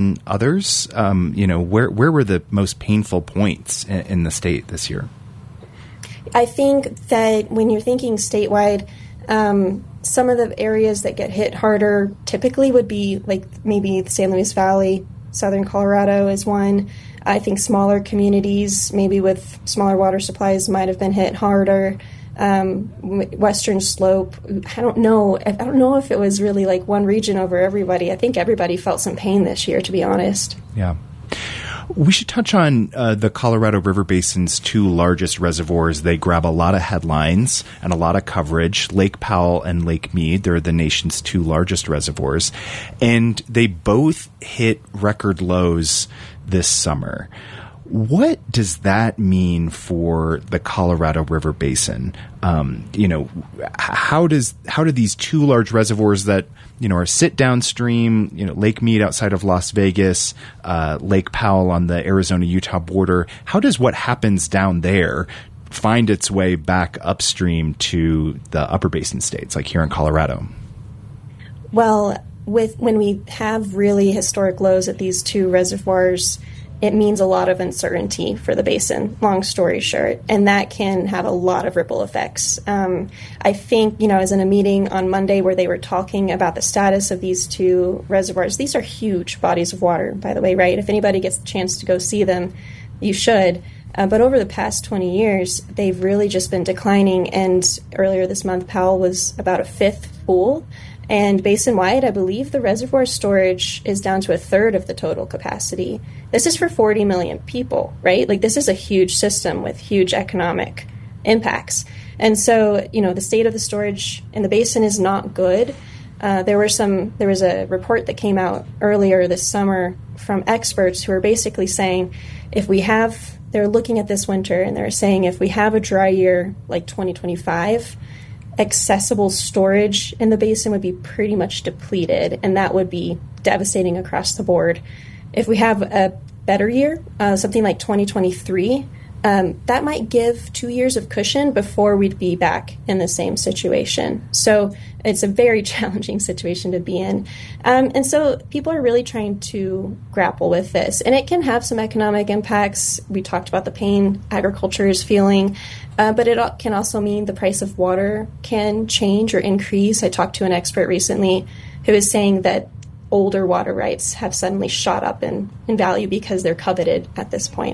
than others? Where were the most painful points in the state this year? I think that when you're thinking statewide, some of the areas that get hit harder typically would be like maybe the San Luis Valley, southern Colorado is one. I think smaller communities, maybe with smaller water supplies, might have been hit harder. Western Slope, I don't know if it was really like one region over everybody. I think everybody felt some pain this year, to be honest. Yeah. We should touch on the Colorado River Basin's two largest reservoirs. They grab a lot of headlines and a lot of coverage. Lake Powell and Lake Mead, they're the nation's two largest reservoirs. And they both hit record lows this summer. What does that mean for the Colorado River Basin? How do these two large reservoirs that are sit downstream, Lake Mead outside of Las Vegas, Lake Powell on the Arizona-Utah border, how does what happens down there find its way back upstream to the upper basin states, like here in Colorado? Well, when we have really historic lows at these two reservoirs, it means a lot of uncertainty for the basin, long story short, and that can have a lot of ripple effects. I think, I was in a meeting on Monday where they were talking about the status of these two reservoirs. These are huge bodies of water, by the way, right? If anybody gets the chance to go see them, you should. But over the past 20 years, they've really just been declining, and earlier this month, Powell was about a fifth full. And basin-wide, I believe the reservoir storage is down to a third of the total capacity. This is for 40 million people, right? Like, this is a huge system with huge economic impacts. And so, the state of the storage in the basin is not good. There was a report that came out earlier this summer from experts who are basically saying they're looking at this winter and they're saying if we have a dry year like 2025, accessible storage in the basin would be pretty much depleted, and that would be devastating across the board. If we have a better year, something like 2023, that might give 2 years of cushion before we'd be back in the same situation. So it's a very challenging situation to be in. And so people are really trying to grapple with this. And it can have some economic impacts. We talked about the pain agriculture is feeling, but it can also mean the price of water can change or increase. I talked to an expert recently who is saying that older water rights have suddenly shot up in value because they're coveted at this point.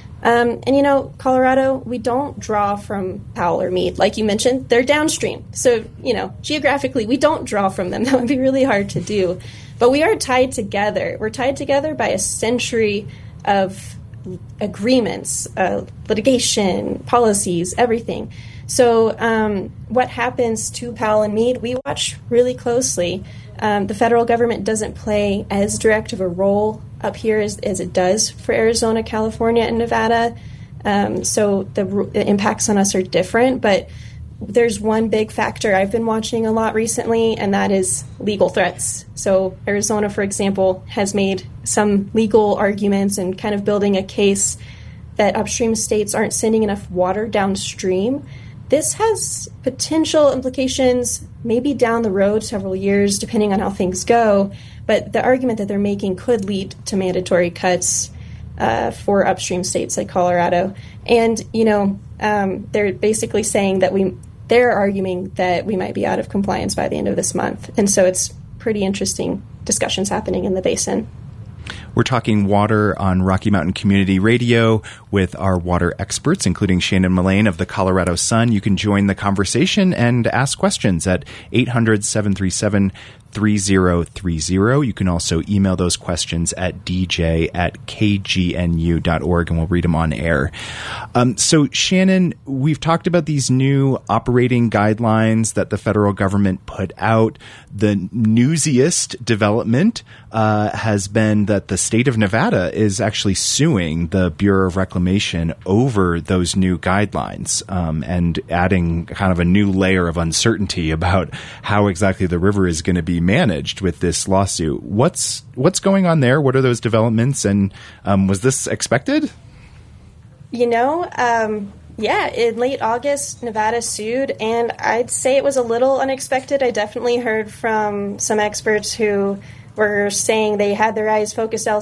Colorado, we don't draw from Powell or Mead. Like you mentioned, they're downstream. So, geographically, we don't draw from them. That would be really hard to do. But we are tied together. We're tied together by a century of agreements, litigation, policies, everything. So what happens to Powell and Mead, we watch really closely. The federal government doesn't play as direct of a role up here as it does for Arizona, California, and Nevada. So the impacts on us are different, but there's one big factor I've been watching a lot recently, and that is legal threats. So Arizona, for example, has made some legal arguments and kind of building a case that upstream states aren't sending enough water downstream. This has potential implications maybe down the road several years, depending on how things go. But the argument that they're making could lead to mandatory cuts for upstream states like Colorado. And, they're basically saying that they're arguing that we might be out of compliance by the end of this month. And so it's pretty interesting discussions happening in the basin. We're talking water on Rocky Mountain Community Radio with our water experts, including Shannon Mullane of the Colorado Sun. You can join the conversation and ask questions at 800-737-3030. You can also email those questions at dj@kgnu.org, and we'll read them on air. So, Shannon, we've talked about these new operating guidelines that the federal government put out. The newsiest development has been that the state of Nevada is actually suing the Bureau of Reclamation over those new guidelines, and adding kind of a new layer of uncertainty about how exactly the river is going to be managed with this lawsuit. What's going on there? What are those developments? And was this expected? Yeah, in late August, Nevada sued, and I'd say it was a little unexpected. I definitely heard from some experts who were saying they had their eyes focused